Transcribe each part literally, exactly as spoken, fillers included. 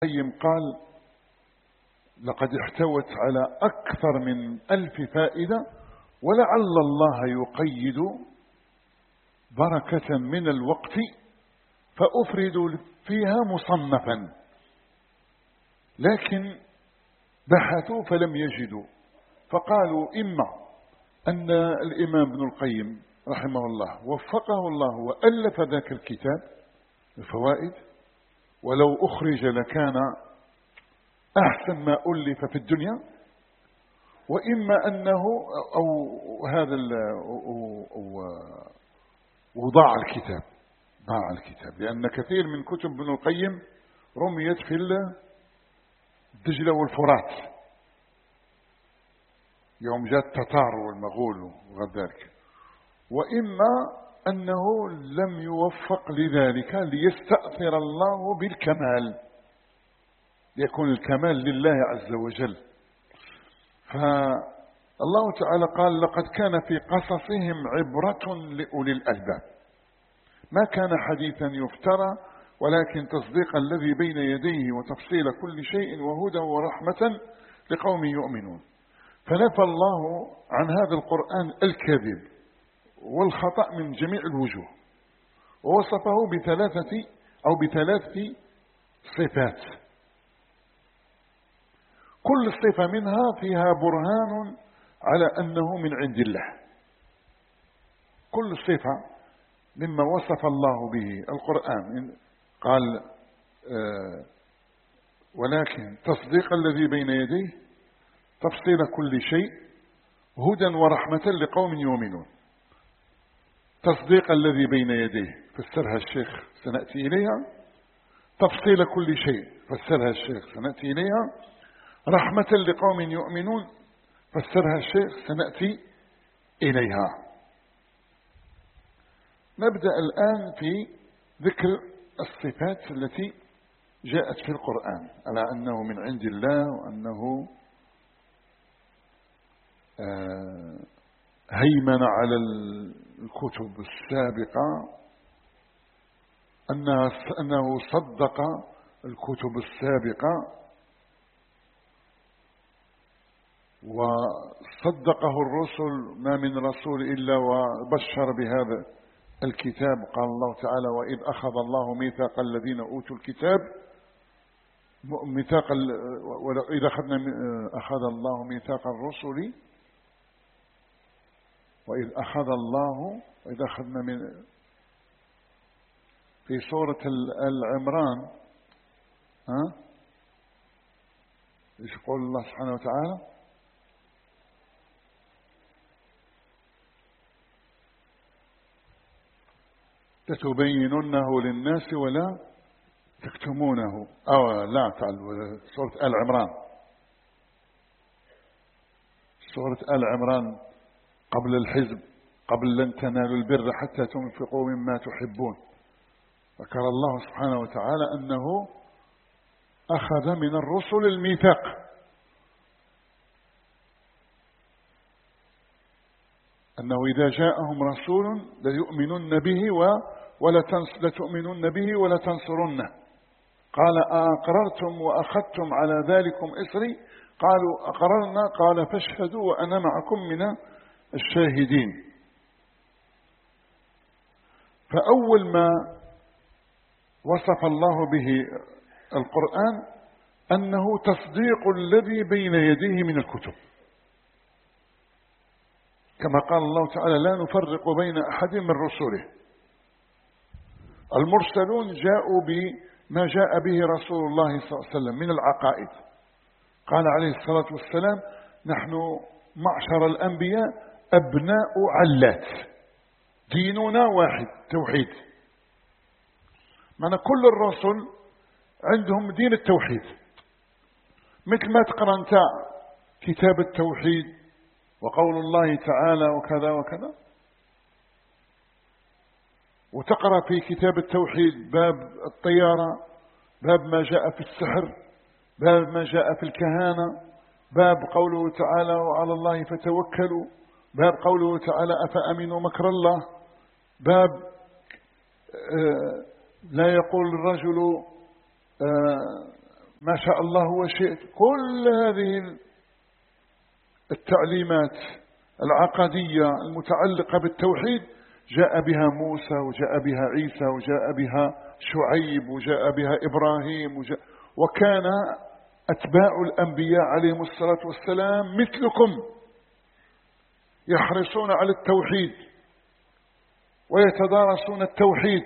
القيم قال: لقد احتوت على أكثر من ألف فائدة، ولعل الله يقيد بركة من الوقت فأفرد فيها مصنفا، لكن بحثوا فلم يجدوا، فقالوا إما أن الإمام ابن القيم رحمه الله وفقه الله وألف ذاك الكتاب الفوائد، ولو أخرج لكان أحسن ما ألف في الدنيا، وإما أنه أو هذا وضاع الكتاب ضاع الكتاب لأن كثير من كتب ابن القيم رميت في الدجلة والفرات يوم جاء التتار والمغول وغير ذلك، وإما أنه لم يوفق لذلك ليستأثر الله بالكمال، ليكون الكمال لله عز وجل. فالله تعالى قال: لقد كان في قصصهم عبرة لأولي الألباب، ما كان حديثا يفترى، ولكن تصديق الذي بين يديه وتفصيل كل شيء وهدى ورحمة لقوم يؤمنون. فنفى الله عن هذا القرآن الكذب والخطأ من جميع الوجوه، ووصفه بثلاثة أو بثلاث صفات، كل صفة منها فيها برهان على أنه من عند الله. كل صفة مما وصف الله به القرآن قال آه ولكن تصديق الذي بين يديه، تفصيل كل شيء، هدى ورحمة لقوم يؤمنون. تصديق الذي بين يديه فسرها الشيخ سنأتي إليها، تفصيل كل شيء فسرها الشيخ سنأتي إليها، رحمة لقوم يؤمنون فسرها الشيخ سنأتي إليها. نبدأ الآن في ذكر الصفات التي جاءت في القرآن على أنه من عند الله، وأنه هيمن على الكتب السابقة، أنه صدق الكتب السابقة وصدقه الرسل، ما من رسول إلا وبشر بهذا الكتاب. قال الله تعالى: وإذ أخذ الله ميثاق الذين أوتوا الكتاب ميثاق وإذا أخذنا أخذ الله ميثاق الرسل وإذ أخذ الله وإذا أخذنا من في سورة العمران، ها ايش يقول الله سبحانه وتعالى؟ لتبيننه للناس ولا تكتمونه، أو لا تعال سورة آل عمران، سورة آل عمران قبل الحزب، قبل لن تنالوا البر حتى تنفقوا مما تحبون. ذكر الله سبحانه وتعالى أنه أخذ من الرسل الميثاق، أنه إذا جاءهم رسول ليؤمنن به ولتؤمنن به ولتنصرنه. قال: أأقررتم وأخذتم على ذلكم إصري؟ قالوا: أقررنا. قال: فاشهدوا وأنا معكم من الشاهدين. فأول ما وصف الله به القرآن أنه تصديق الذي بين يديه من الكتب، كما قال الله تعالى: لا نفرق بين أحد من رسله. المرسلون جاءوا بما جاء به رسول الله صلى الله عليه وسلم من العقائد. قال عليه الصلاة والسلام: نحن معشر الأنبياء أبناء علات، ديننا واحد، توحيد. معنى كل الرسل عندهم دين التوحيد، مثل ما تقرأ أنت كتاب التوحيد وقول الله تعالى وكذا وكذا، وتقرأ في كتاب التوحيد باب الطيارة، باب ما جاء في السحر، باب ما جاء في الكهانة، باب قوله تعالى: وعلى الله فتوكلوا، باب قوله تعالى: أفأمنوا مكر الله، باب لا يقول الرجل ما شاء الله وشئت. كل هذه التعليمات العقدية المتعلقة بالتوحيد جاء بها موسى وجاء بها عيسى وجاء بها شعيب وجاء بها إبراهيم وجاء وكان أتباع الأنبياء عليهم الصلاة والسلام مثلكم يحرصون على التوحيد ويتدارسون التوحيد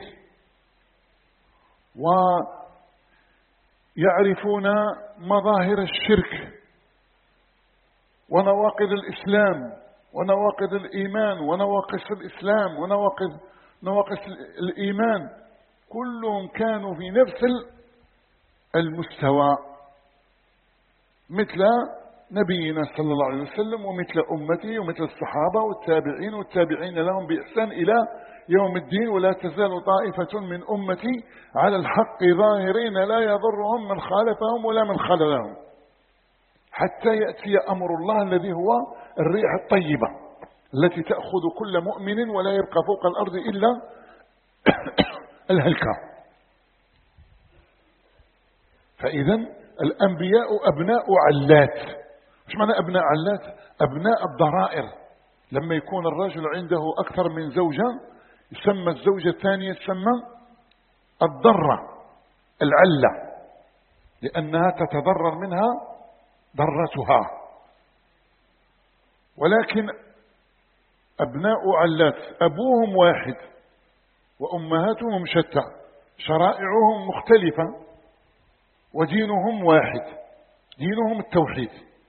ويعرفون مظاهر الشرك ونواقض الإسلام ونواقض الإيمان ونواقص الإسلام ونواقض نواقص الإيمان. كلهم كانوا في نفس المستوى مثل نبينا صلى الله عليه وسلم ومثل أمته ومثل الصحابة والتابعين والتابعين لهم بإحسان إلى يوم الدين. ولا تزال طائفة من أمتي على الحق ظاهرين لا يضرهم من خالفهم ولا من خذلهم حتى يأتي أمر الله الذي هو الريح الطيبة التي تأخذ كل مؤمن ولا يبقى فوق الأرض إلا الهلكة. فإذا الأنبياء أبناء علات. مش معنى أبناء علات؟ أبناء الضرائر. لما يكون الرجل عنده أكثر من زوجة يسمى الزوجة الثانية تسمى الضرة العلة لأنها تتضرر منها ضرتها. ولكن أبناء علات أبوهم واحد وأمهاتهم شتى شرائعهم مختلفة ودينهم واحد دينهم التوحيد.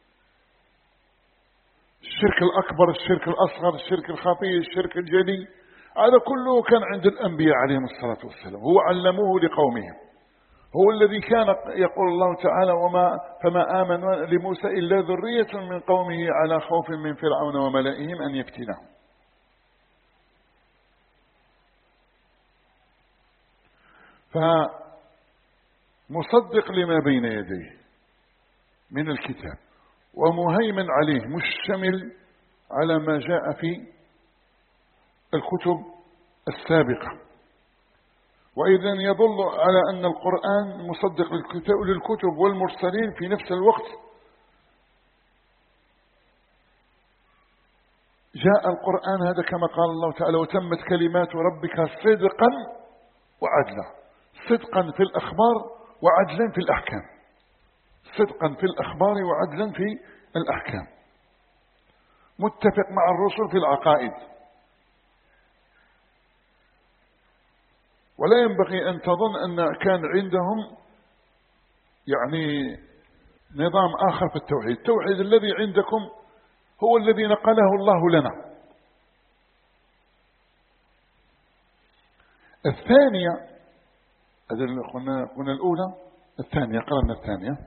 الشرك الأكبر الشرك الأصغر الشرك الخفي الشرك الجلي هذا كله كان عند الأنبياء عليهم الصلاة والسلام. هو علموه لقومهم. هو الذي كان يقول الله تعالى وما فما آمن لموسى إلا ذرية من قومه على خوف من فرعون وملئهم أن يفتنهم. فمصدق لما بين يديه من الكتاب ومهيمن عليه مشتمل على ما جاء في الكتب السابقة. وإذا يدل على أن القرآن مصدق للكتب والمرسلين في نفس الوقت. جاء القرآن هذا كما قال الله تعالى وتمت كلمات ربك صدقا وعدلا. صدقا في الأخبار وعدلا في الأحكام. صدقا في الأخبار وعدلا في الأحكام. متفق مع الرسل في العقائد. ولا ينبغي أن تظن أن كان عندهم يعني نظام آخر في التوحيد. التوحيد الذي عندكم هو الذي نقله الله لنا. الثانية هذا اللي قلنا قلنا الأولى. الثانية قرأنا الثانية.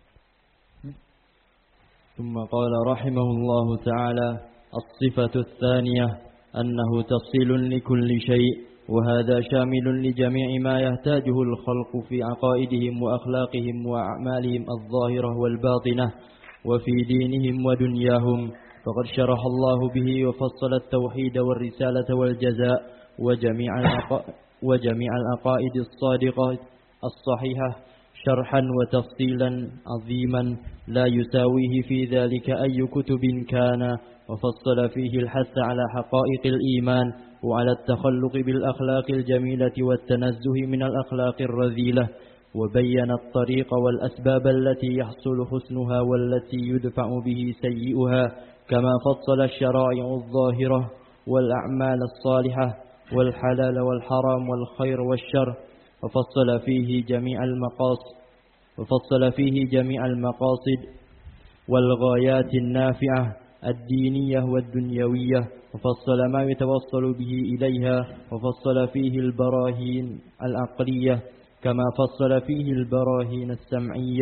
ثم قال رحمه الله تعالى الصفة الثانية أنه تفصيل لكل شيء وهذا شامل لجميع ما يحتاجه الخلق في عقائدهم وأخلاقهم وأعمالهم الظاهرة والباطنة وفي دينهم ودنياهم. فقد شرح الله به وفصل التوحيد والرسالة والجزاء وجميع وجميع العقائد الصادقة الصحيحة شرحا وتفصيلا عظيما لا يساويه في ذلك أي كتب كان. وفصل فيه الحث على حقائق الإيمان وعلى التخلق بالأخلاق الجميلة والتنزه من الأخلاق الرذيلة وبين الطريق والأسباب التي يحصل حسنها والتي يدفع به سيئها كما فصل الشرائع الظاهرة والأعمال الصالحة والحلال والحرام والخير والشر. وفصل فيه جميع المقاصد وفصل فيه جميع المقاصد والغايات النافعة الدينية والدنيوية وفصل ما يتوصل به إليها. وفصل فيه البراهين العقلية كما فصل فيه البراهين السمعية.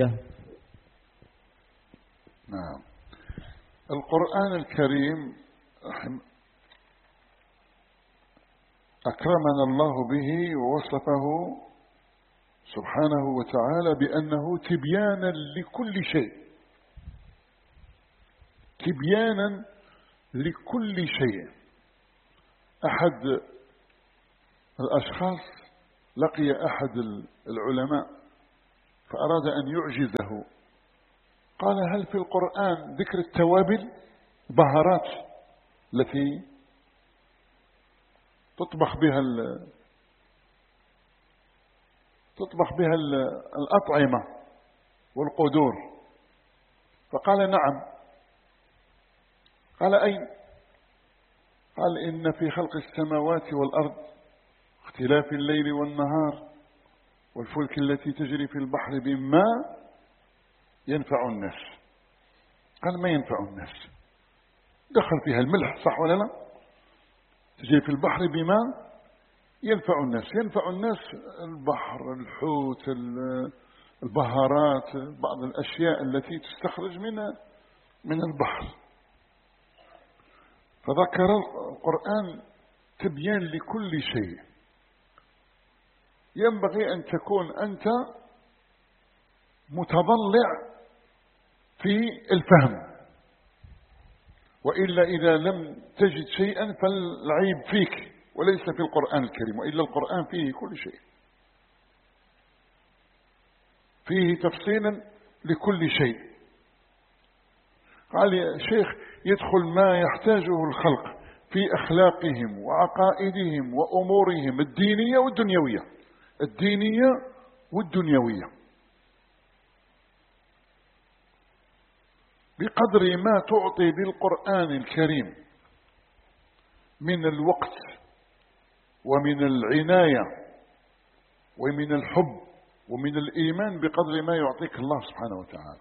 نعم. القرآن الكريم أكرمنا الله به ووصفه سبحانه وتعالى بأنه تبيانا لكل شيء. تبيانا لكل شيء. أحد الأشخاص لقي أحد العلماء فأراد أن يعجزه، قال: هل في القرآن ذكر التوابل، بهارات التي تطبخ بها تطبخ بها الأطعمة والقدور؟ فقال: نعم. قال: أين؟ قال: إن في خلق السماوات والأرض اختلاف الليل والنهار والفلك التي تجري في البحر بما ينفع الناس. قال: ما ينفع الناس؟ دخل فيها الملح، صح ولا لا؟ تجري في البحر بما ينفع الناس. ينفع الناس البحر، الحوت، البهارات، بعض الأشياء التي تستخرج من من البحر. فذكر القرآن تبيان لكل شيء. ينبغي أن تكون أنت متضلع في الفهم، وإلا إذا لم تجد شيئا فالعيب فيك وليس في القرآن الكريم، وإلا القرآن فيه كل شيء، فيه تفصيلا لكل شيء. قال يا شيخ: يدخل ما يحتاجه الخلق في أخلاقهم وعقائدهم وأمورهم الدينية والدنيوية، الدينية والدنيوية، بقدر ما تعطي للقرآن الكريم من الوقت ومن العناية ومن الحب ومن الإيمان، بقدر ما يعطيك الله سبحانه وتعالى.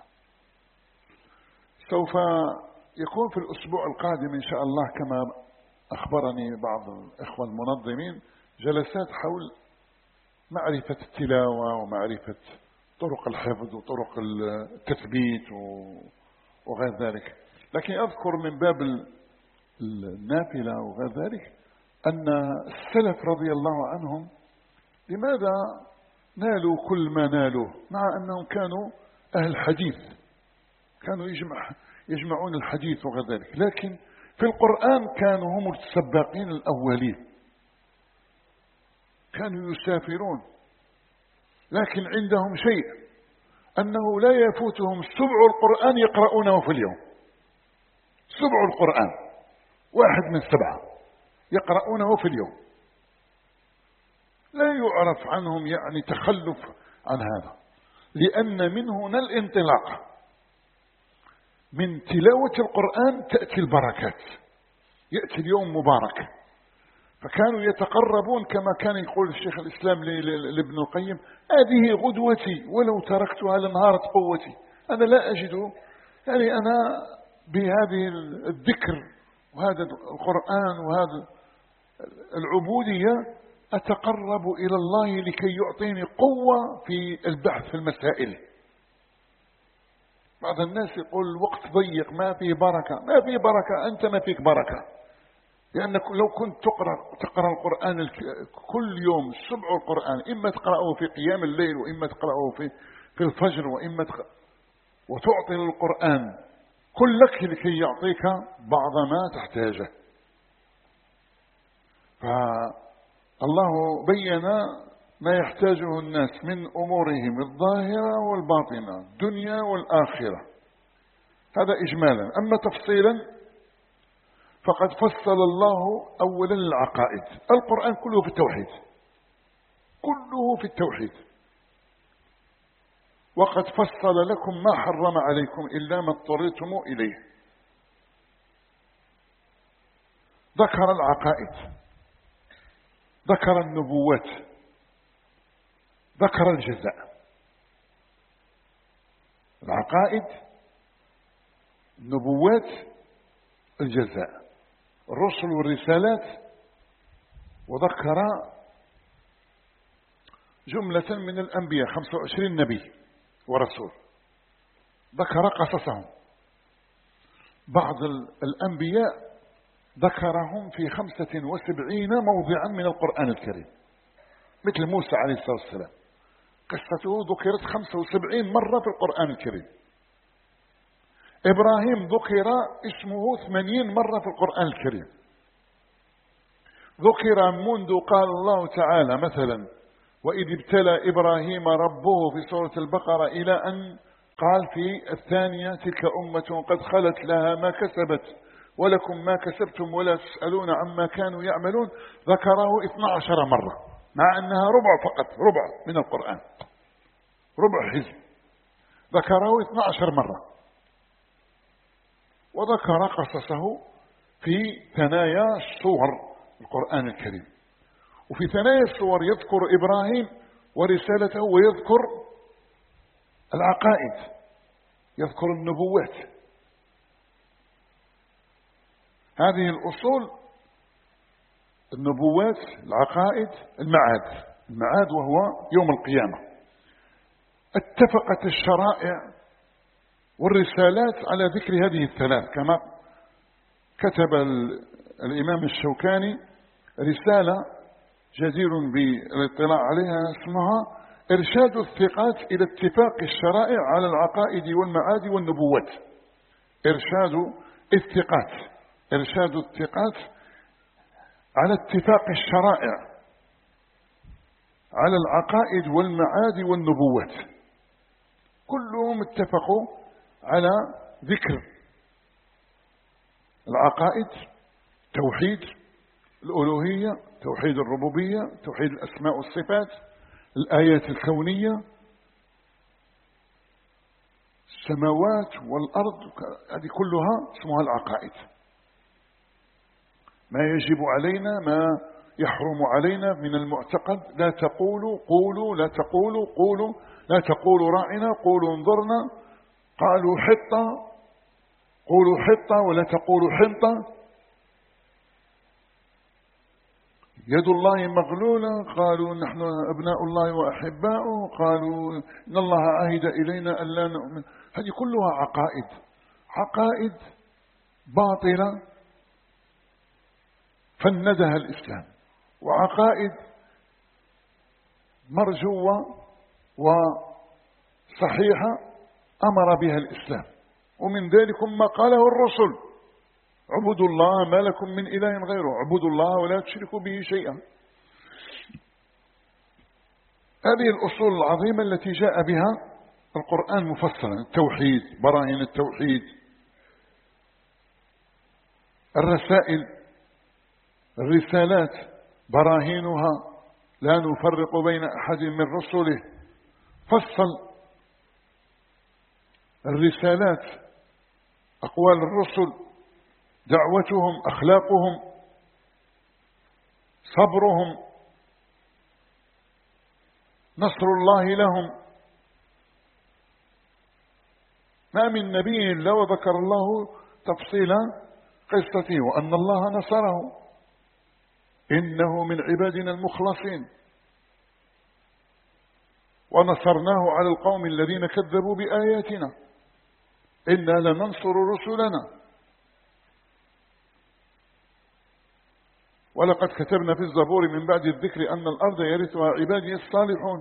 سوف يكون في الأسبوع القادم إن شاء الله، كما أخبرني بعض الإخوة المنظمين، جلسات حول معرفة التلاوة ومعرفة طرق الحفظ وطرق التثبيت وغير ذلك. لكن أذكر من باب النافلة وغير ذلك أن السلف رضي الله عنهم لماذا نالوا كل ما نالوه، مع أنهم كانوا أهل حديث، كانوا يجمع يجمعون الحديث وغير ذلك، لكن في القرآن كانوا هم السباقين الأولين، كانوا يسافرون، لكن عندهم شيء أنه لا يفوتهم سبع القرآن يقرؤونه في اليوم. سبع القرآن، واحد من سبعة يقرؤونه في اليوم، لا يعرف عنهم يعني تخلف عن هذا، لأن من هنا الانطلاق. من تلاوة القرآن تأتي البركات، يأتي اليوم مبارك. فكانوا يتقربون كما كان يقول الشيخ الإسلام لابن القيم: هذه غدوتي ولو تركتها لانهارت قوتي. أنا لا أجد، يعني أنا بهذه الذكر وهذا القرآن وهذا العبودية أتقرب إلى الله لكي يعطيني قوة في البحث في المسائل. بعض الناس يقول الوقت ضيق، ما فيه بركة. ما فيه بركة، أنت ما فيك بركة، لأنك لو كنت تقرأ تقرأ القرآن كل يوم، سبع القرآن، إما تقرأه في قيام الليل، وإما تقرأه في في الفجر، وإما تقرأ وتعطي للقرآن كلك لكي يعطيك بعض ما تحتاجه. فالله بين ما يحتاجه الناس من أمورهم الظاهرة والباطنة، الدنيا والآخرة، هذا إجمالا. أما تفصيلا فقد فصل الله أولا العقائد. القرآن كله في التوحيد، كله في التوحيد. وقد فصل لكم ما حرم عليكم إلا ما اضطررتم إليه. ذكر العقائد، ذكر النبوات، ذكر الجزاء. العقائد، النبوات، الجزاء، الرسل والرسالات. وذكر جملة من الأنبياء، خمسة وعشرين نبي ورسول، ذكر قصصهم. بعض الأنبياء ذكرهم في خمسة وسبعين موضعا من القرآن الكريم، مثل موسى عليه الصلاة والسلام، قصته ذكرت خمسة وسبعين مرة في القرآن الكريم. إبراهيم ذكر اسمه ثمانين مرة في القرآن الكريم. ذكر منذ قال الله تعالى مثلا: وإذ ابتلى إبراهيم ربه في سورة البقرة إلى أن قال في الثانية تلك أمة قد خلت لها ما كسبت ولكم ما كسبتم ولا تسألون عما كانوا يعملون، ذكره اثنتا عشرة مرة، مع أنها ربع فقط، ربع من القرآن، ربع حزب، ذكره اثنتا عشرة مرة. وذكر قصصه في ثنايا سور القرآن الكريم، وفي ثنايا السور يذكر إبراهيم ورسالته، ويذكر العقائد، يذكر النبوات. هذه الأصول: النبوات، العقائد، المعاد. المعاد وهو يوم القيامة. اتفقت الشرائع والرسالات على ذكر هذه الثلاث، كما كتب الإمام الشوكاني رسالة جدير بالاطلاع عليها اسمها إرشاد الثقات إلى اتفاق الشرائع على العقائد والمعاد والنبوات. إرشاد الثقات إرشاد الثقات على اتفاق الشرائع على العقائد والمعاد والنبوات. كلهم اتفقوا على ذكر العقائد، توحيد الألوهية، توحيد الربوبية، توحيد الأسماء والصفات، الآيات الكونية، السماوات والأرض، هذه كلها اسمها العقائد. ما يجب علينا، ما يحرم علينا من المعتقد. لا تقولوا قولوا، لا تقولوا قولوا، لا تقولوا راعنا قولوا انظرنا، قالوا حطة قولوا حطة ولا تقولوا حنطة، يد الله مغلولة قالوا نحن أبناء الله وأحباؤه، قالوا إن الله عهد إلينا ألا نؤمن. هذه كلها عقائد عقائد باطلة فندها الإسلام، وعقائد مرجوة وصحيحة أمر بها الإسلام. ومن ذلك ما قاله الرسل: اعبدوا الله ما لكم من إله غيره، اعبدوا الله ولا تشركوا به شيئا. هذه الأصول العظيمة التي جاء بها القرآن مفصلا: التوحيد، براهين التوحيد، الرسائل، الرسالات براهينها لا نفرق بين أحد من رسله. فصل الرسالات، أقوال الرسل، دعوتهم، أخلاقهم، صبرهم، نصر الله لهم. ما من نبي إلا وذكر الله تفصيل قصته وأن الله نصره، إنه من عبادنا المخلصين، ونصرناه على القوم الذين كذبوا بآياتنا، إنا لننصر رسلنا، ولقد كتبنا في الزبور من بعد الذكر أن الأرض يرثها عبادي الصالحون.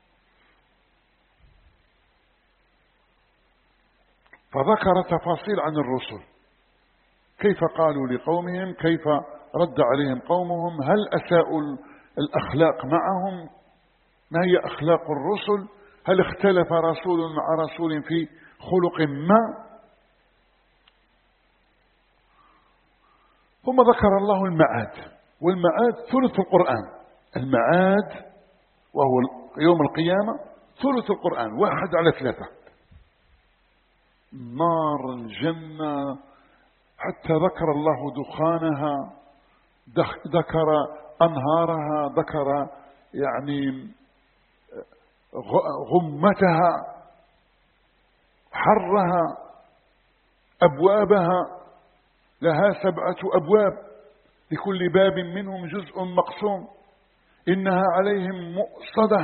فذكر تفاصيل عن الرسل، كيف قالوا لقومهم، كيف رد عليهم قومهم، هل أساءوا الأخلاق معهم، ما هي أخلاق الرسل، هل اختلف رسول مع رسول في خلق ما. ثم ذكر الله المعاد، والمعاد ثلث القرآن. المعاد وهو يوم القيامة ثلث القرآن، واحد على ثلاثة. النار، الجنة، حتى ذكر الله دخانها، ذكر أنهارها، ذكر يعني غمتها، حرها، أبوابها، لها سبعة أبواب لكل باب منهم جزء مقسوم، إنها عليهم مؤصدة.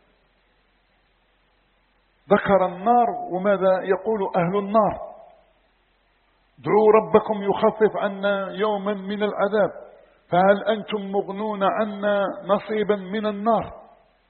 ذكر النار وماذا يقول أهل النار: ادعوا ربكم يخفف عنا يوما من العذاب فهل أنتم مغنون عنا نصيبا من النار،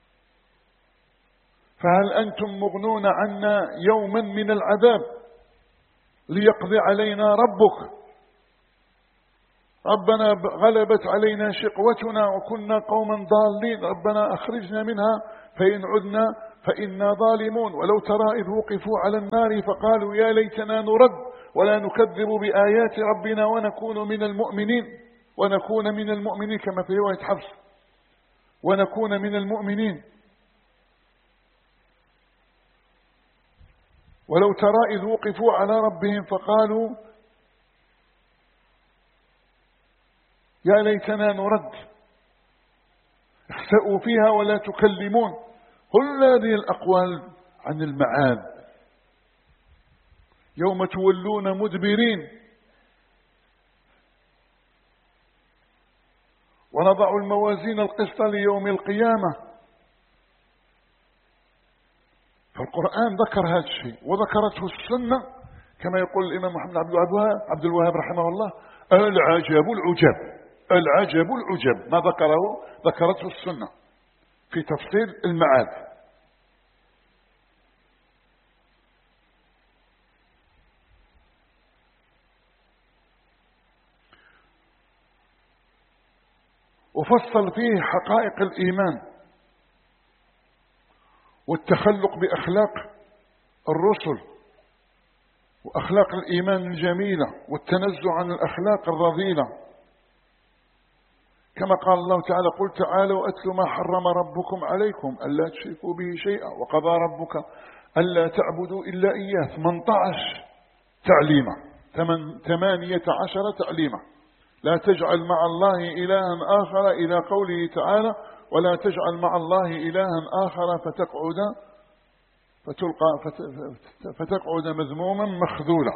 فهل أنتم مغنون عنا يوما من العذاب ليقضي علينا ربك. ربنا غلبت علينا شقوتنا وكنا قوما ضالين، ربنا أخرجنا منها فإن عدنا فإنا ظالمون. ولو ترى إذ وقفوا على النار فقالوا يا ليتنا نرد ولا نكذب بآيات ربنا ونكون من المؤمنين ونكون من المؤمنين كما في رواية حفص، ونكون من المؤمنين. ولو ترى إذ وقفوا على ربهم فقالوا يا ليتنا نرد اخسأوا فيها ولا تكلمون. كل هذه الأقوال عن المعاد. يوم تولون مدبرين ونضع الموازين القسط ليوم القيامة. فالقرآن ذكر هذا الشيء وذكرته السنة كما يقول الإمام محمد عبد الوهاب رحمه الله: العجب العجب العجب العجب. ما ذكره ذكرته السنة في تفصيل المعاد. وفصل فيه حقائق الإيمان والتخلق بأخلاق الرسل وأخلاق الإيمان الجميلة والتنزه عن الأخلاق الرذيلة، كما قال الله تعالى: قل تعالوا أتلوا ما حرم ربكم عليكم ألا تشركوا به شيئا وقضى ربك ألا تعبدوا إلا إياه. ثمانية عشر تعليمة، ثمانية عشر تعليمة. لا تجعل مع الله إلها آخر إلى قوله تعالى: ولا تجعل مع الله إلها آخر فتقعد فتلقى فتقعد مذموما مخذولا.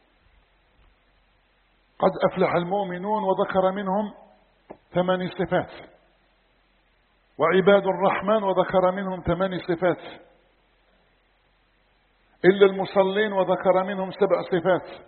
قد أفلح المؤمنون وذكر منهم ثمان صفات، وعباد الرحمن وذكر منهم ثمان صفات، إلا المصلين وذكر منهم سبع صفات.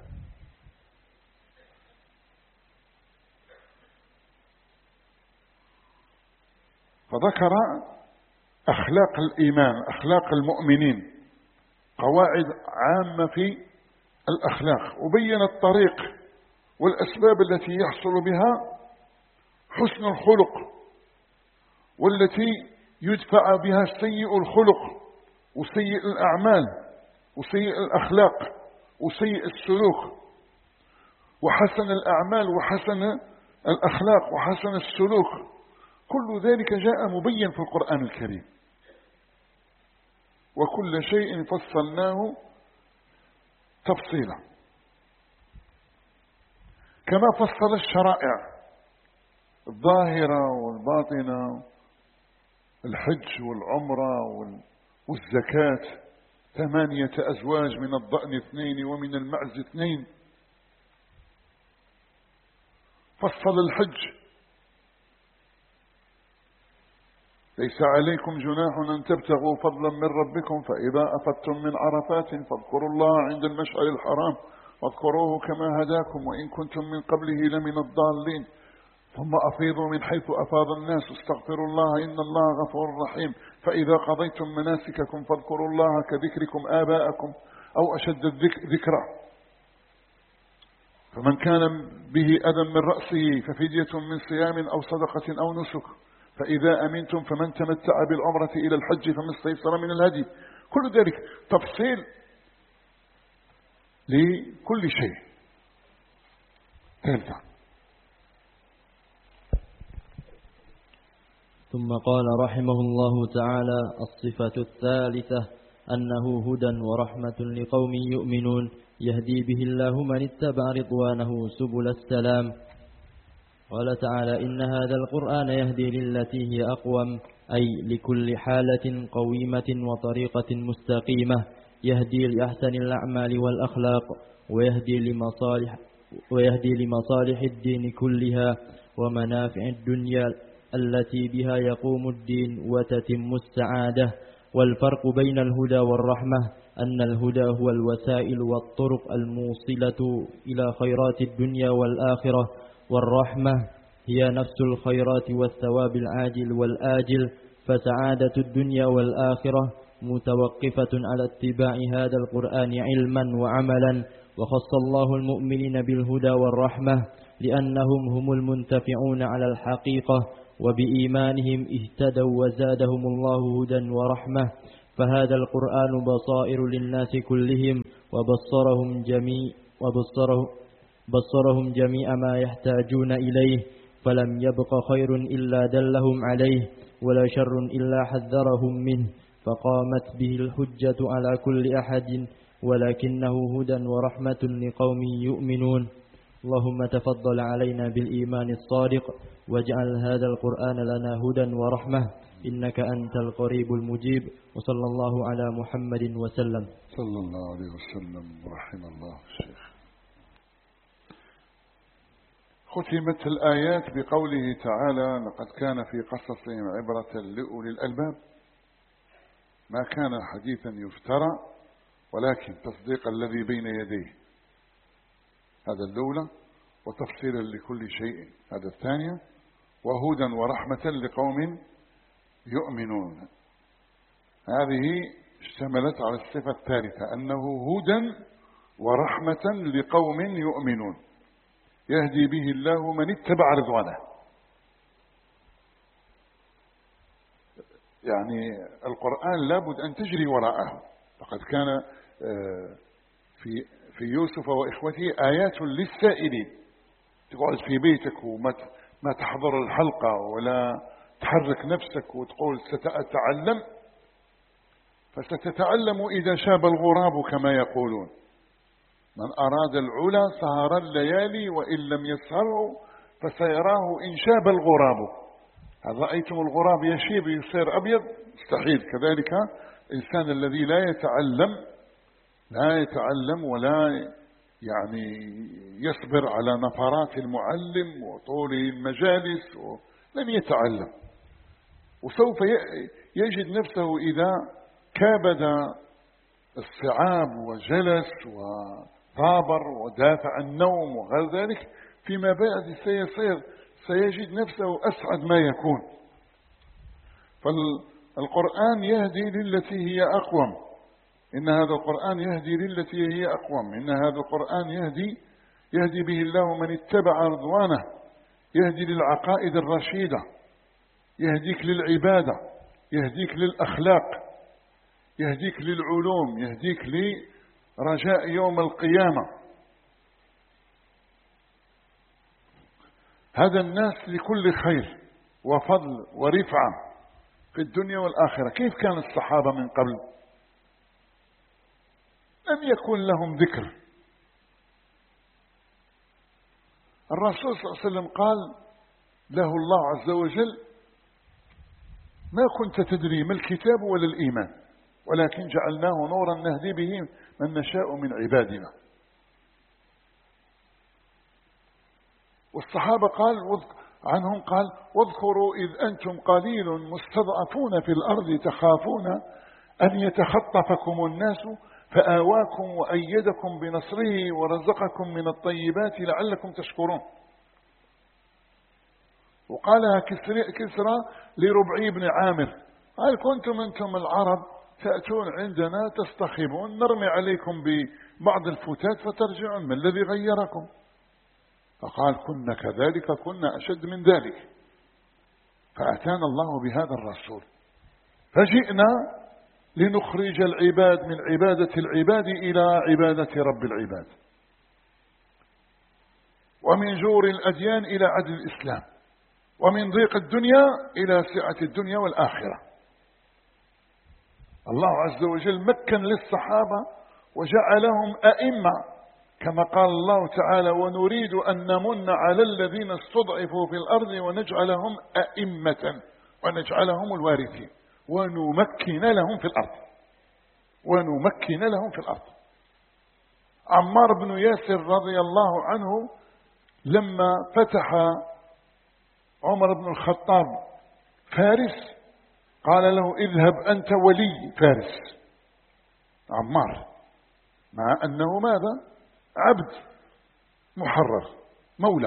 فذكر أخلاق الإيمان، أخلاق المؤمنين، قواعد عامة في الأخلاق، وبين الطريق والأسباب التي يحصل بها حسن الخلق والتي يدفع بها سيء الخلق وسيء الأعمال وسيء الأخلاق وسيء السلوك. وحسن الأعمال وحسن الأخلاق وحسن السلوك، كل ذلك جاء مبين في القرآن الكريم. وكل شيء فصلناه تفصيلا، كما فصل الشرائع الظاهرة والباطنة، الحج والعمرة والزكاة، ثمانية أزواج من الضأن اثنين ومن المعز اثنين. فصل الحج: ليس عليكم جناح أن تبتغوا فضلا من ربكم فإذا أفضتم من عرفات فاذكروا الله عند المشعر الحرام واذكروه كما هداكم وإن كنتم من قبله لمن الضالين ثم أفيضوا من حيث أفاض الناس واستغفروا الله إن الله غفور رحيم فإذا قضيتم مناسككم فاذكروا الله كذكركم آباءكم أو أشد ذكرا. فمن كان به أذى من رأسه ففدية من صيام أو صدقة أو نسك فإذا أمنتم فمن تمتع بالعمرة إلى الحج فما استيسر من الهدي. كل ذلك تفصيل لكل شيء. ثالثا: ثم قال رحمه الله تعالى: الصفة الثالثة أنه هدى ورحمة لقوم يؤمنون يهدي به الله من اتبع رضوانه سبل السلام. قال تعالى: إن هذا القرآن يهدي للتي هي أقوم، أي لكل حالة قويمة وطريقة مستقيمة، يهدي لأحسن الأعمال والأخلاق، ويهدي لمصالح, ويهدي لمصالح الدين كلها ومنافع الدنيا التي بها يقوم الدين وتتم السعادة. والفرق بين الهدى والرحمة أن الهدى هو الوسائل والطرق الموصلة إلى خيرات الدنيا والآخرة، والرحمة هي نفس الخيرات والثواب العاجل والآجل، فسعادة الدنيا والآخرة متوقفة على اتباع هذا القرآن علما وعملا. وخص الله المؤمنين بالهدى والرحمة لأنهم هم المنتفعون على الحقيقة، وبإيمانهم اهتدوا وزادهم الله هدى ورحمة. فهذا القرآن بصائر للناس كلهم، وبصرهم جميع وبصره بصرهم جميع ما يحتاجون إليه، فلم يبق خير إلا دلهم عليه، ولا شر إلا حذرهم منه، فقامت به الحجة على كل أحد، ولكنه هدى ورحمة لقوم يؤمنون. اللهم تفضل علينا بالإيمان الصادق، واجعل هذا القرآن لنا هدى ورحمة، إنك أنت القريب المجيب. وصلى الله على محمد وسلم. صلى الله عليه وسلم ورحم الله الشيخ. ختمت الآيات بقوله تعالى: لقد كان في قصصهم عبرة لأولي الألباب، ما كان حديثا يفترى ولكن تصديق الذي بين يديه، هذا الأولى، وتفصيلا لكل شيء، هذا الثانية، وهدى ورحمة لقوم يؤمنون، هذه اشتملت على الصفة الثالثة، أنه هدى ورحمة لقوم يؤمنون يهدي به الله من اتبع رضوانه. يعني القرآن لابد أن تجري وراءه. فقد كان في في يوسف وإخوته آيات للسائلين، تقعد في بيتك وما ما تحضر الحلقة ولا تحرك نفسك وتقول ستتعلم، فستتعلم إذا شاب الغراب كما يقولون. من أراد العلا سهر الليالي، وإن لم يسهره فسيراه إن شاب الغراب. هل رأيتم الغراب يشيب يصير أبيض؟ مستحيل. كذلك الإنسان الذي لا يتعلم لا يتعلم ولا يعني يصبر على نفرات المعلم وطول المجالس لن يتعلم، وسوف يجد نفسه إذا كابد الصعاب وجلس وطابر ودافع النوم وغير ذلك، فيما بعد سيصير سيجد نفسه أسعد ما يكون. فالقرآن يهدي للتي هي أقوم، إن هذا القرآن يهدي للتي هي أقوم، إن هذا القرآن يهدي يهدي به الله من اتبع رضوانه، يهدي للعقائد الرشيدة، يهديك للعبادة، يهديك للأخلاق، يهديك للعلوم، يهديك لرجاء يوم القيامة. هذا الناس لكل خير وفضل ورفعة في الدنيا والآخرة. كيف كان الصحابة من قبل؟ لم يكن لهم ذكر. الرسول صلى الله عليه وسلم قال له الله عز وجل: ما كنت تدري ما الكتاب ولا الإيمان، ولكن جعلناه نورا نهدي به من نشاء من عبادنا. والصحابة قال عنهم قال: واذكروا إذ أنتم قليل مستضعفون في الأرض تخافون أن يتخطفكم الناس فآواكم وأيدكم بنصره ورزقكم من الطيبات لعلكم تشكرون. وقالها كسرى لربعي بن عامر، قال: كنتم أنتم العرب تأتون عندنا تستخبون، نرمي عليكم ببعض الفتات فترجعون، ما الذي غيركم؟ فقال: كنا كذلك، كنا أشد من ذلك، فأتانا الله بهذا الرسول، فجئنا لنخرج العباد من عبادة العباد إلى عبادة رب العباد، ومن جور الأديان إلى عدل الإسلام، ومن ضيق الدنيا إلى سعة الدنيا والآخرة. الله عز وجل مكن للصحابة وجعلهم أئمة، كما قال الله تعالى: ونريد أن نمن على الذين استضعفوا في الأرض ونجعلهم أئمة ونجعلهم الوارثين ونمكن لهم في الأرض ونمكن لهم في الأرض. عمار بن ياسر رضي الله عنه لما فتح عمر بن الخطاب فارس قال له: اذهب أنت ولي فارس. عمار مع أنه ماذا؟ عبد محرر مولى.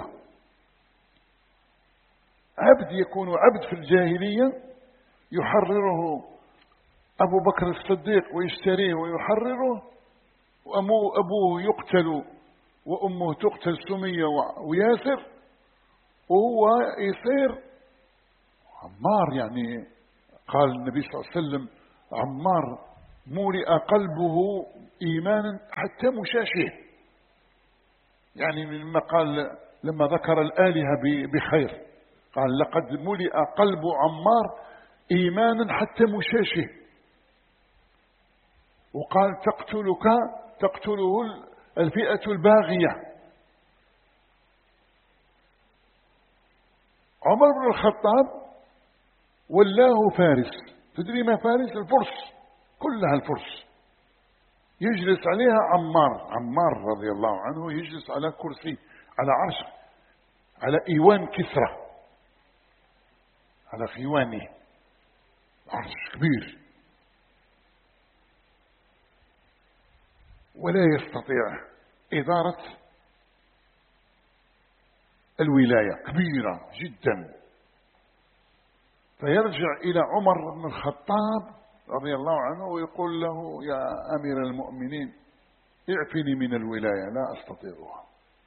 عبد يكون عبد في الجاهلية يحرره أبو بكر الصديق ويشتريه ويحرره، وأبوه يقتل وأمه تقتل سمية وياسر، وهو يصير عمار. يعني قال النبي صلى الله عليه وسلم عمار مولئ قلبه إيمانا حتى مشاشه، يعني مما قال لما ذكر الآلهة بخير قال لقد ملئ قلب عمار إيمانا حتى مشاشه. وقال تقتلك تقتله الفئة الباغية. عمر بن الخطاب ولاه فارس. تدري ما فارس؟ الفرس كلها الفرس. يجلس عليها عمار عمار رضي الله عنه، يجلس على كرسي على عرش على إيوان كسرى، على خيوانه، عرش كبير، ولا يستطيع إدارة الولاية، كبيرة جدا. فيرجع إلى عمر بن الخطاب رضي الله عنه ويقول له يا أمير المؤمنين اعفني من الولاية، لا أستطيعها.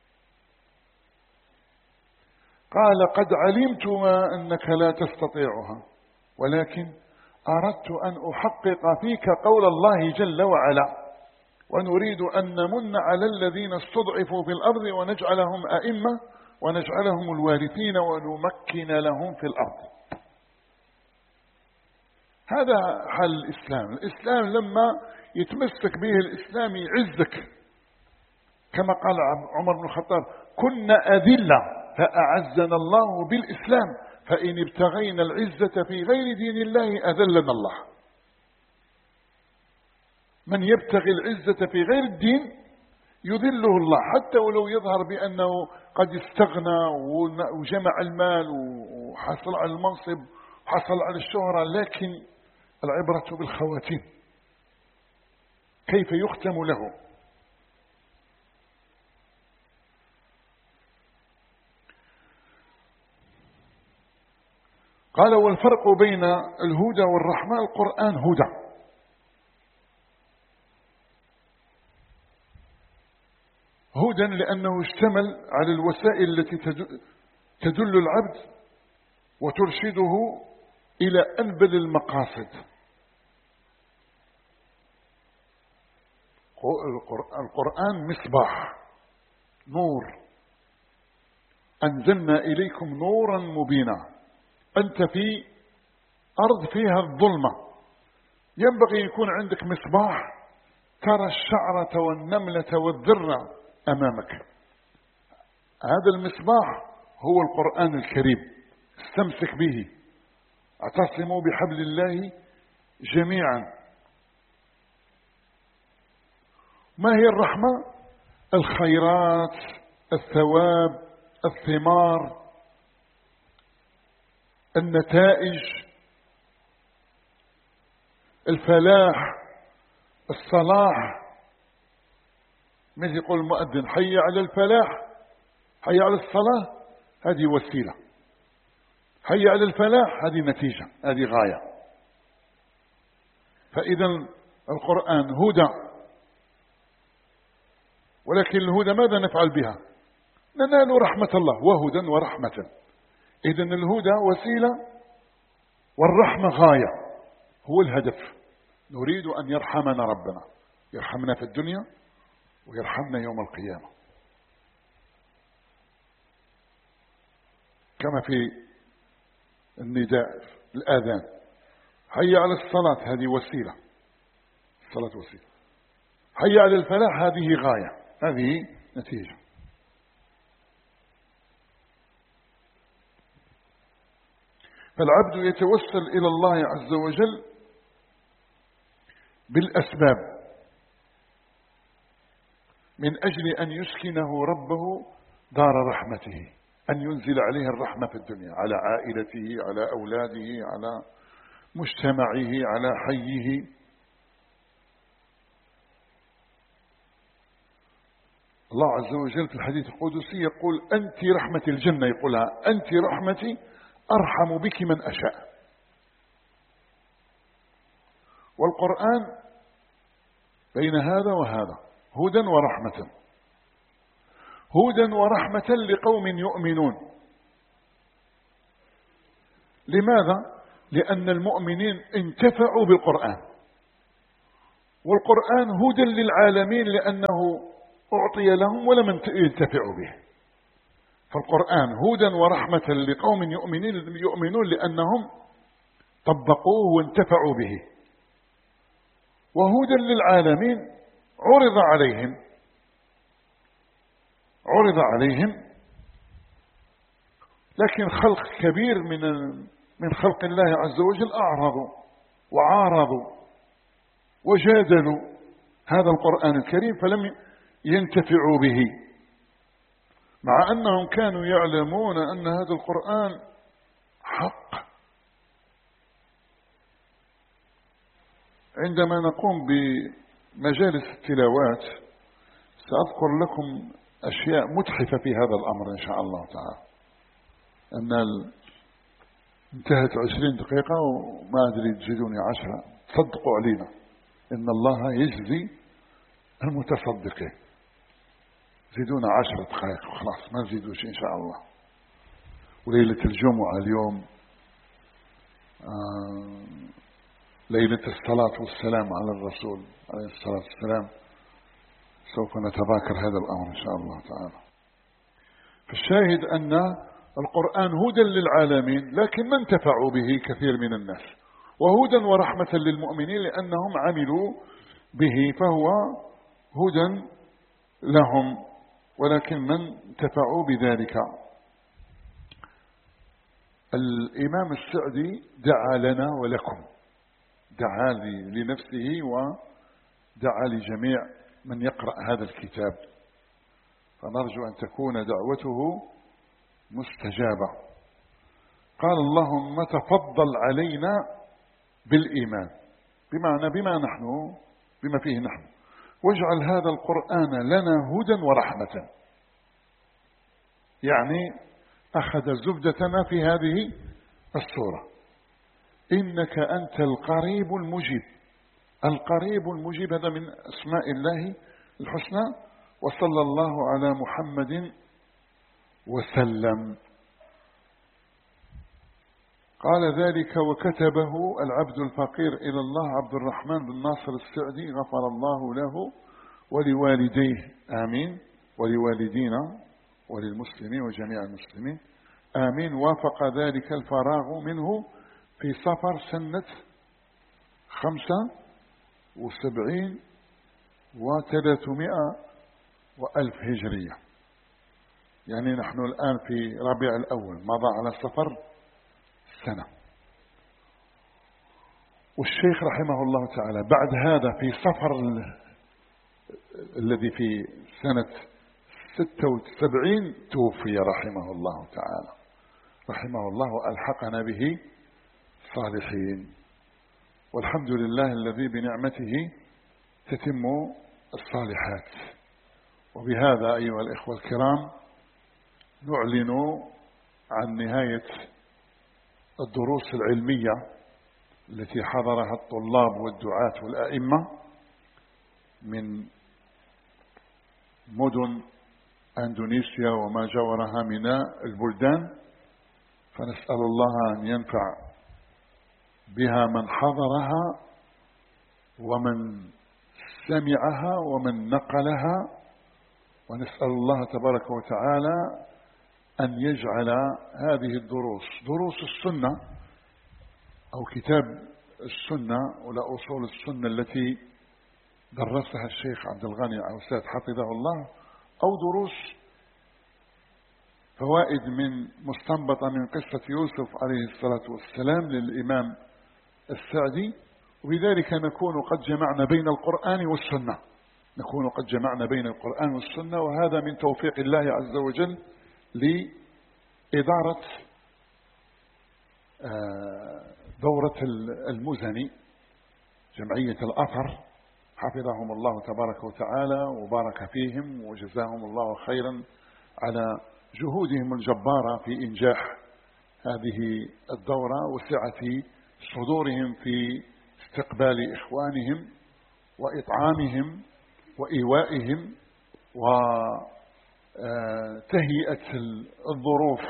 قال قد علمت ما أنك لا تستطيعها، ولكن أردت أن أحقق فيك قول الله جل وعلا ونريد أن نمن على الذين استضعفوا في الأرض ونجعلهم أئمة ونجعلهم الوارثين ونمكن لهم في الأرض. هذا حل الإسلام. الإسلام لما يتمسك به الإسلام يعزك، كما قال عمر بن الخطاب كنا أذلة فأعزنا الله بالإسلام، فإن ابتغينا العزة في غير دين الله أذلنا الله. من يبتغي العزة في غير الدين يذله الله، حتى ولو يظهر بأنه قد استغنى وجمع المال وحصل على المنصب وحصل على الشهرة، لكن العبرة بالخواتيم، كيف يختم له. قال والفرق بين الهدى والرحمة القرآن هدى، هدى لأنه اشتمل على الوسائل التي تدل العبد وترشده إلى أنبل المقاصد. القرآن مصباح نور، أنزلنا إليكم نورا مبينا. أنت في أرض فيها الظلمة، ينبغي يكون عندك مصباح ترى الشعرة والنملة والذرة أمامك. هذا المصباح هو القرآن الكريم، استمسك به، اعتصموا بحبل الله جميعا. ما هي الرحمة؟ الخيرات، الثواب، الثمار، النتائج، الفلاح، الصلاح. مثل يقول المؤذن حي على الفلاح، حي على الصلاة، هذه وسيلة. حي على الفلاح هذه نتيجة، هذه غاية. فإذا القرآن هدى، ولكن الهدى ماذا نفعل بها؟ ننال رحمة الله، وهدى ورحمة. إذا الهدى وسيلة والرحمة غاية، هو الهدف. نريد أن يرحمنا ربنا، يرحمنا في الدنيا ويرحمنا يوم القيامة. كما في النداء الآذان حي على الصلاة، هذه وسيلة، الصلاة وسيلة. حي على الفلاح هذه غاية، هذه نتيجة. فالعبد يتوسل إلى الله عز وجل بالأسباب من أجل أن يسكنه ربه دار رحمته، أن ينزل عليه الرحمة في الدنيا، على عائلته، على أولاده، على مجتمعه، على حيه. الله عز وجل في الحديث القدسي يقول أنت رحمة الجنة، يقولها أنت رحمتي أرحم بك من أشاء. والقرآن بين هذا وهذا، هدى ورحمة. هدى ورحمة لقوم يؤمنون. لماذا؟ لأن المؤمنين انتفعوا بالقرآن، والقرآن هدى للعالمين لأنه أعطي لهم ولم ينتفعوا به. فالقرآن هدى ورحمة لقوم يؤمنون لأنهم طبقوه وانتفعوا به، وهدى للعالمين عرض عليهم عرض عليهم لكن خلق كبير من من خلق الله عز وجل أعرضوا وعارضوا وجادلوا هذا القرآن الكريم فلم ينتفعوا به، مع أنهم كانوا يعلمون أن هذا القرآن حق. عندما نقوم بمجالس التلاوات سأذكر لكم أشياء متحفة في هذا الأمر إن شاء الله تعالى. أن انتهت عشرين دقيقة وما أدري تزيدوني عشرة، تصدقوا علينا إن الله يجزي المتصدقين. زيدونا عشرة دقائق وخلاص، ما نزيدوش إن شاء الله. وليلة الجمعة اليوم آه ليلة الصلاة والسلام على الرسول عليه الصلاة والسلام، سوف نتذاكر هذا الأمر إن شاء الله تعالى. فالشاهد أن القرآن هدى للعالمين لكن ما انتفعوا به كثير من الناس، وهدى ورحمة للمؤمنين لأنهم عملوا به فهو هدى لهم، ولكن من انتفعوا بذلك. الإمام السعدي دعا لنا ولكم، دعا لنفسه ودعا لجميع من يقرأ هذا الكتاب، فنرجو أن تكون دعوته مستجابة. قال اللهم تفضل علينا بالإيمان، بمعنى بما نحن بما فيه نحن، واجعل هذا القرآن لنا هدى ورحمة. يعني أخذ زبدتنا في هذه السورة، إنك أنت القريب المجيب. القريب المجيب هذا من أسماء الله الحسنى. وصلى الله على محمد وسلم. قال ذلك وكتبه العبد الفقير إلى الله عبد الرحمن بن ناصر السعدي غفر الله له ولوالديه آمين، ولوالدينا وللمسلمين وجميع المسلمين آمين. وافق ذلك الفراغ منه في صفر سنة خمسة وسبعين وثلاثمائة وألف هجرية، يعني نحن الآن في ربيع الأول، مضى على صفر سنة. والشيخ رحمه الله تعالى بعد هذا في صفر الذي في سنة ستة وسبعين توفي رحمه الله تعالى، رحمه الله وألحقنا به صالحين. والحمد لله الذي بنعمته تتم الصالحات. وبهذا أيها الإخوة الكرام نعلن عن نهاية الدروس العلمية التي حضرها الطلاب والدعاة والأئمة من مدن أندونيسيا وما جاورها من البلدان، فنسأل الله أن ينفع بها من حضرها ومن سمعها ومن نقلها، ونسأل الله تبارك وتعالى أن يجعل هذه الدروس دروس السنة أو كتاب السنة ولا أصول السنة التي درسها الشيخ عبد الغني عوسات حفظه الله، أو دروس فوائد من مستنبطة من قصة يوسف عليه الصلاة والسلام للإمام السعدي. وبذلك نكون قد جمعنا بين القرآن والسنة، نكون قد جمعنا بين القرآن والسنة، وهذا من توفيق الله عز وجل لإدارة دورة المزني جمعية الأثر حفظهم الله تبارك وتعالى وبارك فيهم وجزاهم الله خيرا على جهودهم الجبارة في إنجاح هذه الدورة وسعة صدورهم في استقبال إخوانهم وإطعامهم وإيوائهم تهيئة الظروف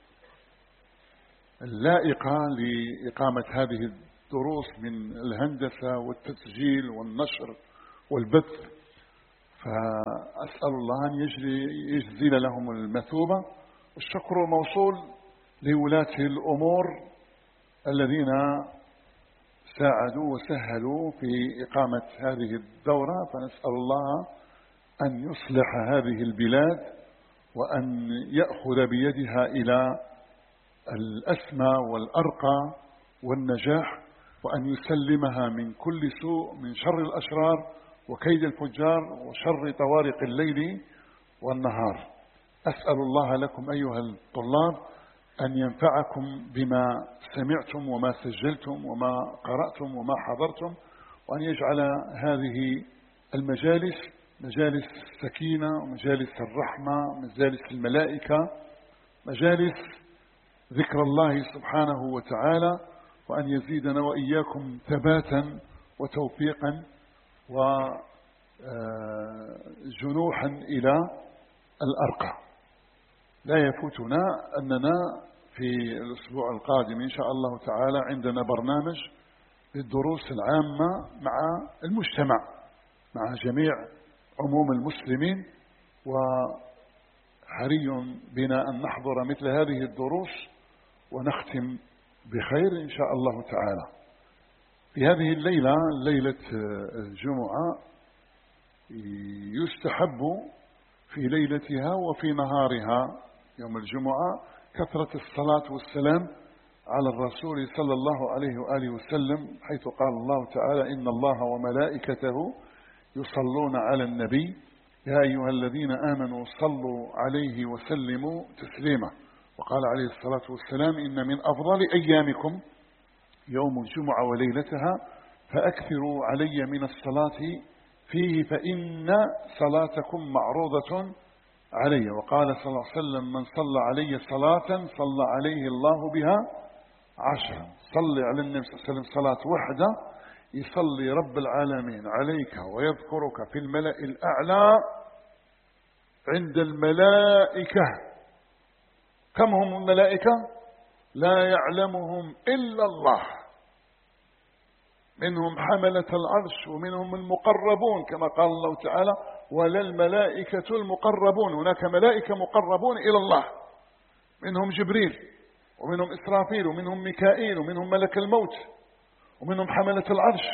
اللائقة لإقامة هذه الدروس من الهندسة والتسجيل والنشر والبث، فأسأل الله أن يجري يجزي لهم المثوبة. والشكر موصول لولاة الأمور الذين ساعدوا وسهلوا في إقامة هذه الدورة، فنسأل الله أن يصلح هذه البلاد وأن يأخذ بيدها إلى الأسمى والأرقى والنجاح، وأن يسلمها من كل سوء، من شر الأشرار وكيد الفجار وشر طوارق الليل والنهار. أسأل الله لكم أيها الطلاب أن ينفعكم بما سمعتم وما سجلتم وما قرأتم وما حضرتم، وأن يجعل هذه المجالس مجالس السكينة ومجالس الرحمة، مجالس الملائكة، مجالس ذكر الله سبحانه وتعالى، وأن يزيدنا وإياكم ثباتا وتوفيقا وجنوحا إلى الأرقى. لا يفوتنا أننا في الأسبوع القادم إن شاء الله تعالى عندنا برنامج للدروس العامة مع المجتمع، مع جميع عموم المسلمين، وحري بنا أن نحضر مثل هذه الدروس ونختم بخير إن شاء الله تعالى. في هذه الليلة، ليلة الجمعة، يستحب في ليلتها وفي نهارها يوم الجمعة كثرة الصلاة والسلام على الرسول صلى الله عليه وآله وسلم، حيث قال الله تعالى: إن الله وملائكته يصلون على النبي يا أيها الذين آمنوا صلوا عليه وسلموا تسليما. وقال عليه الصلاة والسلام: إن من أفضل أيامكم يوم الجمعة وليلتها، فأكثروا علي من الصلاة فيه فإن صلاتكم معروضة علي. وقال صلى الله عليه وسلم: من صلى علي صلاة صلى عليه الله بها عشرا. صلي على النبي صلى الله عليه وسلم صلاة وحدة يصلي رب العالمين عليك ويذكرك في الملأ الأعلى عند الملائكة. كم هم الملائكة؟ لا يعلمهم إلا الله، منهم حملة العرش ومنهم المقربون كما قال الله تعالى: ولا الملائكة المقربون. هناك ملائكة مقربون إلى الله، منهم جبريل ومنهم إسرافيل ومنهم ميكائيل ومنهم ملك الموت ومنهم حملة العرش،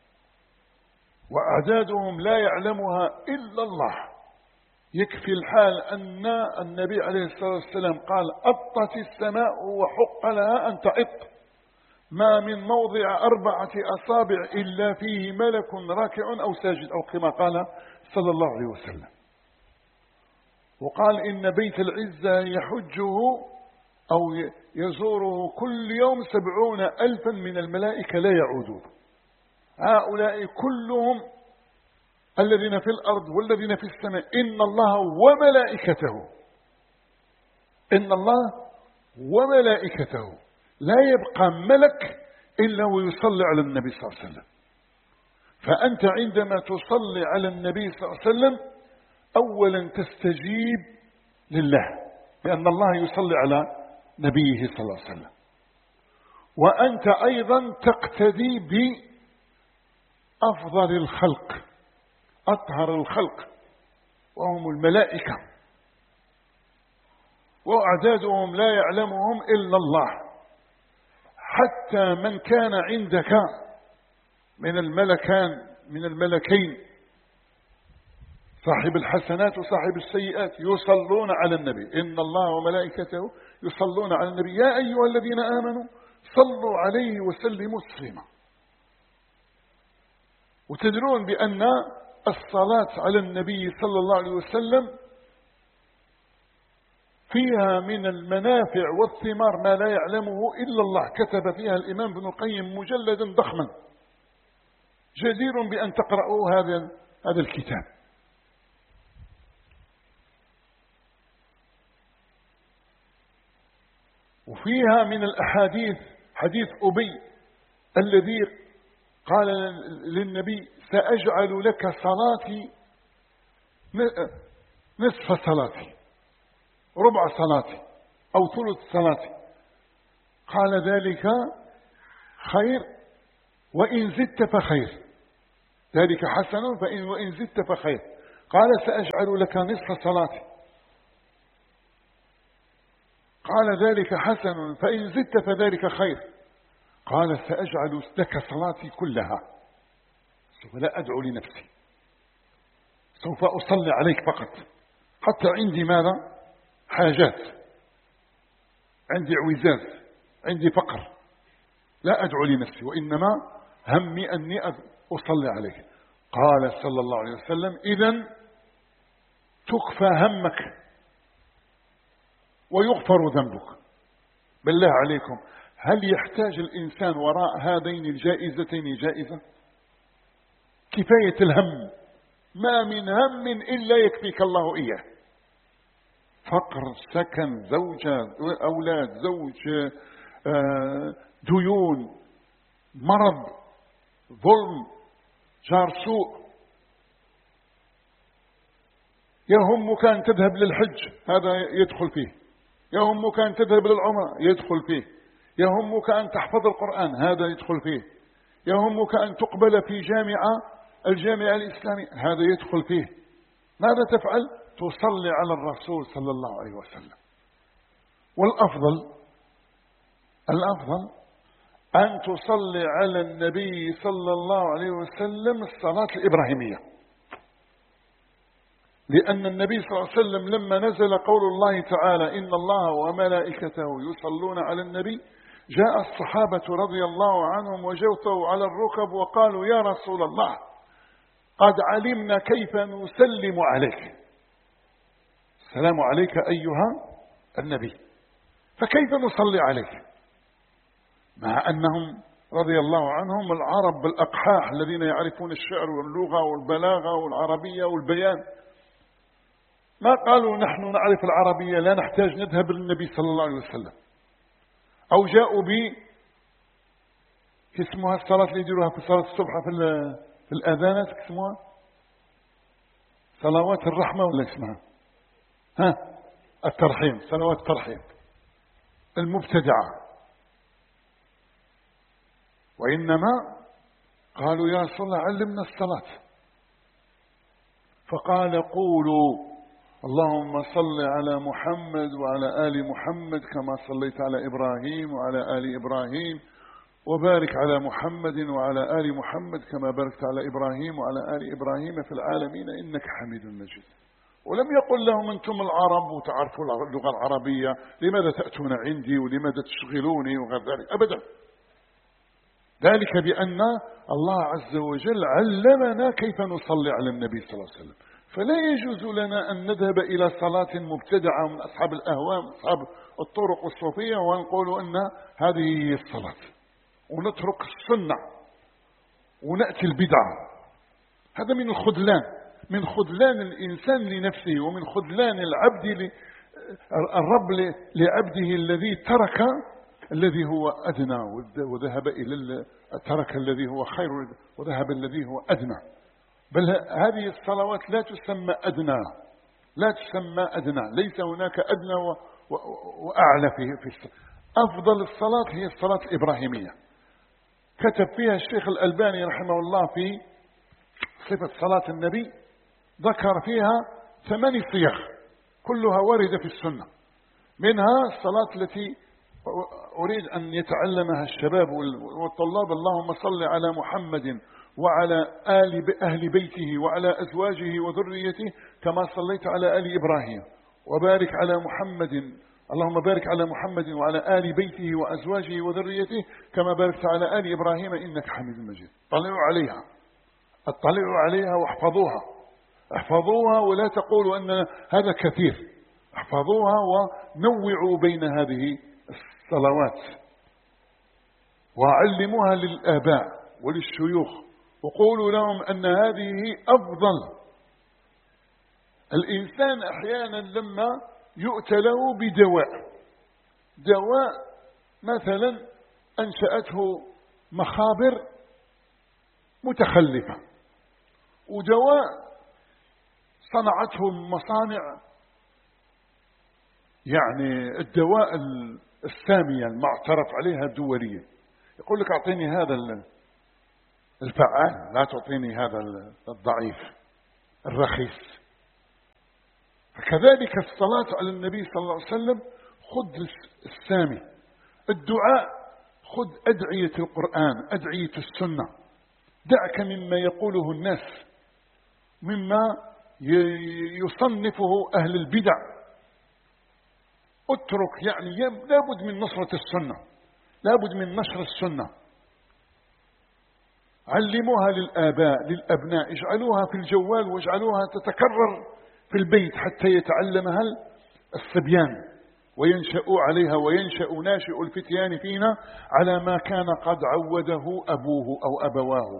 وأعدادهم لا يعلمها إلا الله. يكفي الحال أن النبي عليه الصلاة والسلام قال: أطت السماء وحق لها أن تعط، ما من موضع أربعة أصابع إلا فيه ملك راكع أو ساجد، أو كما قال صلى الله عليه وسلم. وقال: إن بيت العزة يحجه أو يزوره كل يوم سبعون ألفا من الملائكة لا يعودون. هؤلاء كلهم الذين في الأرض والذين في السماء، إن الله وملائكته، إن الله وملائكته، لا يبقى ملك إلا ويصلي على النبي صلى الله عليه وسلم. فأنت عندما تصلي على النبي صلى الله عليه وسلم أولا تستجيب لله، لأن الله يصلي على نبيه صلى الله عليه وسلم، وأنت أيضا تقتدي بأفضل الخلق، أطهر الخلق، وهم الملائكة، وأعدادهم لا يعلمهم إلا الله. حتى من كان عندك من الملكان من الملكين صاحب الحسنات وصاحب السيئات يصلون على النبي. إن الله وملائكته يصلون على النبي يا أيها الذين آمنوا صلوا عليه وسلموا تسليما. وتدرون بأن الصلاة على النبي صلى الله عليه وسلم فيها من المنافع والثمار ما لا يعلمه إلا الله. كتب فيها الإمام ابن القيم مجلدا ضخما، جدير بأن تقرأوا هذا هذا الكتاب. وفيها من الأحاديث حديث أبي الذي قال للنبي: سأجعل لك صلاتي نصف صلاتي، ربع صلاتي أو ثلث صلاتي. قال ذلك خير وإن زدت فخير، ذلك حسن فإن وإن زدت فخير. قال سأجعل لك نصف صلاتي. قال ذلك حسن فإن زدت فذلك خير. قال سأجعل لك صلاتي كلها، سوف لا أدعو لنفسي، سوف أصلي عليك فقط، حتى عندي ماذا؟ حاجات، عندي عوزاز، عندي فقر، لا أدعو لنفسي، وإنما همي أني أصلي عليك. قال صلى الله عليه وسلم إذن تكفى همك ويغفر ذنبك. بالله عليكم، هل يحتاج الإنسان وراء هذين الجائزتين جائزة؟ كفاية الهم، ما من هم إلا يكفيك الله إياه. فقر، سكن، زوجة، أولاد، زوج، ديون، مرض، ظلم، جار سوء. يهمك أن تذهب للحج، هذا يدخل فيه. يهمك أن تذهب للعمرة، يدخل فيه. يهمك أن تحفظ القرآن، هذا يدخل فيه. يهمك أن تقبل في جامعة الجامعة الإسلامية، هذا يدخل فيه. ماذا تفعل؟ تصلي على الرسول صلى الله عليه وسلم. والأفضل الأفضل أن تصلي على النبي صلى الله عليه وسلم الصلاة الإبراهيمية، لأن النبي صلى الله عليه وسلم لما نزل قول الله تعالى إن الله وملائكته يصلون على النبي، جاء الصحابة رضي الله عنهم وجوثوا على الركب وقالوا يا رسول الله قد علمنا كيف نسلم عليك، السلام عليك أيها النبي، فكيف نصلي عليك؟ مع أنهم رضي الله عنهم العرب بالأقحاح الذين يعرفون الشعر واللغة والبلاغة والعربية والبيان، ما قالوا نحن نعرف العربية لا نحتاج نذهب للنبي صلى الله عليه وسلم. أو جاءوا ب اسمها الصلاة اللي يديروها في صلاة الصبح في, في الأذانات، اسمها صلوات الرحمة ولا اسمها ها الترحيم، صلوات الترحيم المبتدعة. وإنما قالوا يا رسول الله علمنا الصلاة، فقال قولوا اللهم صل على محمد وعلى آل محمد كما صليت على إبراهيم وعلى آل إبراهيم، وبارك على محمد وعلى آل محمد كما باركت على إبراهيم وعلى آل إبراهيم في العالمين إنك حميد مجيد. ولم يقل لهم أنتم العرب وتعرفوا اللغة العربية لماذا تأتون عندي ولماذا تشغلوني وغير ذلك، أبدا. ذلك بأن الله عز وجل علمنا كيف نصلي على النبي صلى الله عليه وسلم، فلا يجوز لنا أن نذهب إلى صلاة مبتدعة من أصحاب الأهواء من أصحاب الطرق الصوفية ونقول أن هذه هي الصلاة، ونترك السنة ونأتي البدعة. هذا من الخذلان، من خذلان الإنسان لنفسه، ومن خذلان العبد الرب لعبده الذي ترك الذي هو أدنى وذهب إلى ترك الذي هو خير وذهب الذي هو أدنى. بل هذه الصلوات لا تسمى أدنى، لا تسمى أدنى، ليس هناك أدنى وأعلى في في أفضل الصلاة هي الصلاة الإبراهيمية. كتب فيها الشيخ الألباني رحمه الله في صفة صلاة النبي، ذكر فيها ثماني صيغ كلها واردة في السنة، منها الصلاة التي أريد أن يتعلمها الشباب والطلاب: اللهم صل على محمد وعلى آل أهل بيته وعلى أزواجه وذريته كما صليت على آل إبراهيم، وبارك على محمد اللهم بارك على محمد وعلى آل بيته وأزواجه وذريته كما باركت على آل إبراهيم إنك حميد مجيد. طلعوا عليها، اطلعوا عليها واحفظوها، احفظوها ولا تقولوا أن هذا كثير، احفظوها ونوعوا بين هذه الصلوات، وعلموها للآباء وللشيوخ، وقولوا لهم أن هذه أفضل. الإنسان أحيانا لما يؤتى له بدواء، دواء مثلا أنشأته مخابر متخلفة، ودواء صنعته مصانع يعني الدواء السامية المعترف عليها دوليا، يقول لك أعطيني هذا الفعال، لا تعطيني هذا الضعيف الرخيص. فكذلك الصلاة على النبي صلى الله عليه وسلم، خذ السامي. الدعاء خذ أدعية القرآن، أدعية السنة، دعك مما يقوله الناس، مما يصنفه أهل البدع. اترك، يعني لابد من نصرة السنة، لابد من نشر السنة. علموها للآباء للأبناء، اجعلوها في الجوال واجعلوها تتكرر في البيت حتى يتعلمها الصبيان وينشأوا عليها، وينشأ ناشئ الفتيان فينا على ما كان قد عوده أبوه أو أبواه.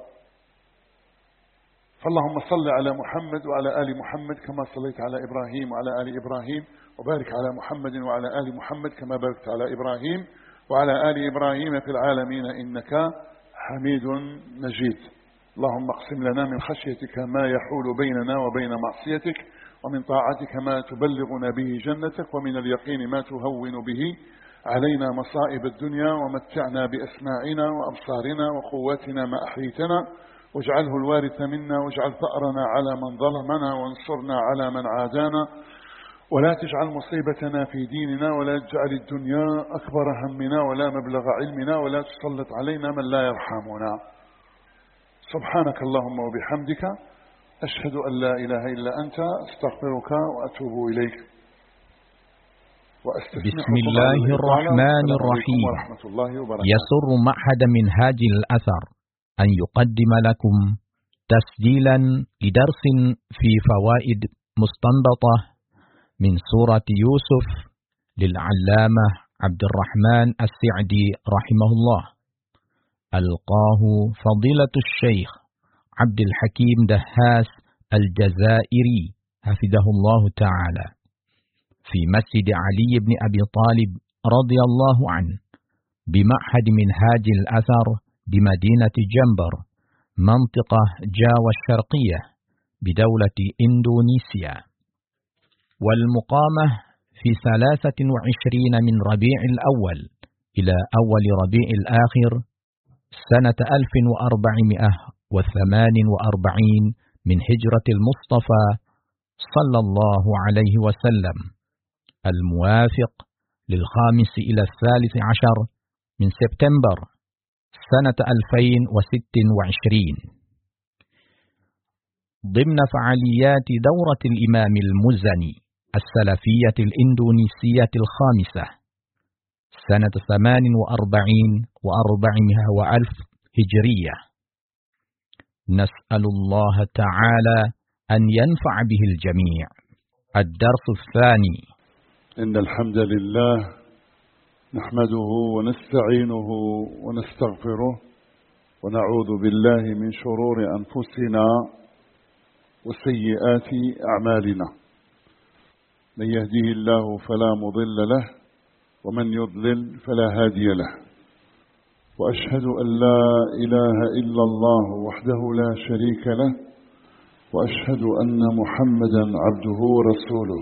فاللهم صل على محمد وعلى آل محمد كما صليت على إبراهيم وعلى آل إبراهيم، وبارك على محمد وعلى آل محمد كما باركت على إبراهيم وعلى آل إبراهيم في العالمين إنك حميد مجيد. اللهم اقسم لنا من خشيتك ما يحول بيننا وبين معصيتك، ومن طاعتك ما تبلغنا به جنتك، ومن اليقين ما تهون به علينا مصائب الدنيا، ومتعنا بأسماعنا وأبصارنا وقواتنا ما أحييتنا، واجعله الوارث منا، واجعل ثأرنا على من ظلمنا، وانصرنا على من عادانا، ولا تجعل مصيبتنا في ديننا، ولا تجعل الدنيا أكبر همنا ولا مبلغ علمنا، ولا تسلط علينا من لا يرحمنا. سبحانك اللهم وبحمدك، أشهد أن لا إله إلا أنت، أستغفرك وأتوب إليك. بسم الله الرحمن الرحيم. يسر معهد منهاج الأثر أن يقدم لكم تسجيلا لدرس في فوائد مستنبطة من سورة يوسف للعلامة عبد الرحمن السعدي رحمه الله. ألقاه فضيلة الشيخ عبد الحكيم دهاس الجزائري حفظه الله تعالى في مسجد علي بن أبي طالب رضي الله عنه بمعهد منهاج الأثر بمدينة جنبر منطقة جاوة الشرقية بدولة إندونيسيا. والمقامة في ثلاثة وعشرين من ربيع الأول إلى أول ربيع الآخر سنة ألف وأربعمائة وثمان وأربعين من هجرة المصطفى صلى الله عليه وسلم، الموافق للخامس إلى الثالث عشر من سبتمبر سنة ألفين وست وعشرين، ضمن فعاليات دورة الإمام المزني السلفية الإندونيسية الخامسة سنة ثمان وأربعين وأربعمائة وألف هجرية. نسأل الله تعالى أن ينفع به الجميع. الدرس الثاني. إن الحمد لله نحمده ونستعينه ونستغفره، ونعوذ بالله من شرور أنفسنا وسيئات أعمالنا. من يهديه الله فلا مضل له، ومن يضلل فلا هادي له. وأشهد أن لا إله إلا الله وحده لا شريك له، وأشهد أن محمدا عبده ورسوله.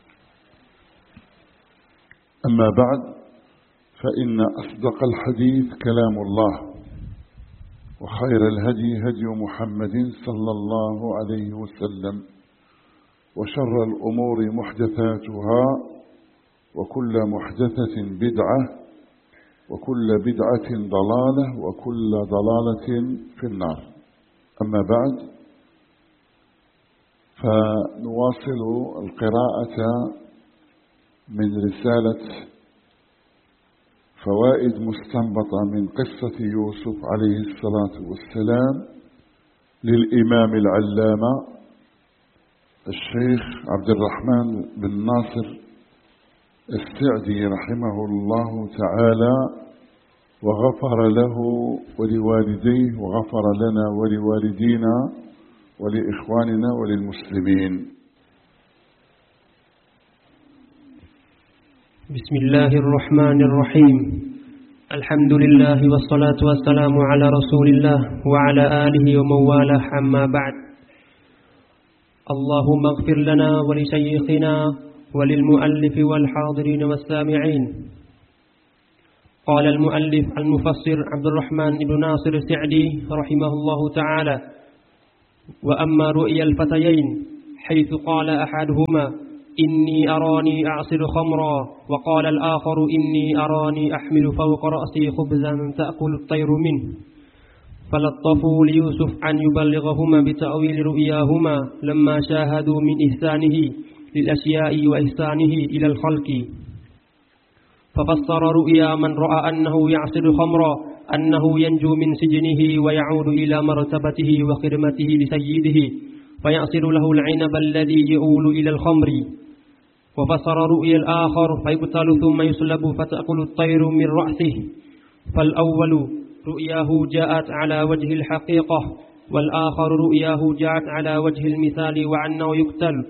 أما بعد، فإن أصدق الحديث كلام الله، وخير الهدي هدي محمد صلى الله عليه وسلم، وشر الأمور محدثاتها، وكل محدثة بدعة، وكل بدعة ضلالة، وكل ضلالة في النار. أما بعد، فنواصل القراءة من رسالة فوائد مستنبطة من قصة يوسف عليه الصلاة والسلام للإمام العلامة الشيخ عبد الرحمن بن ناصر السعدي رحمه الله تعالى، وغفر له ولوالديه، وغفر لنا ولوالدينا ولإخواننا وللمسلمين. بسم الله الرحمن الرحيم. الحمد لله والصلاة والسلام على رسول الله وعلى آله ومن والاه، أما بعد. اللهم اغفر لنا ولشيخنا وللمؤلف والحاضرين والسامعين. قال المؤلف المفسر عبد الرحمن بن ناصر السعدي رحمه الله تعالى: وأما رؤيا الفتيين حيث قال أحدهما إني أراني أعصر خمرا، وقال الآخر إني أراني أحمل فوق رأسي خبزا تأكل الطير منه، فلطفوا ليوسف أن يبلغهما بتأويل رؤياهما لما شاهدوا من إحسانه للأشياء وإحسانه إلى الخلق. ففسر رؤيا من رأى أنه يعصر خمرا أنه ينجو من سجنه ويعود إلى مرتبته وخدمته لسيده فيعصر له العنب الذي يؤول إلى الخمر. وفسر رؤيا الآخر فيقتل ثم يصلب فتأكل الطير من رأسه. فالأول رؤياه جاءت على وجه الحقيقة، والآخر رؤياه جاءت على وجه المثال وأنه يقتل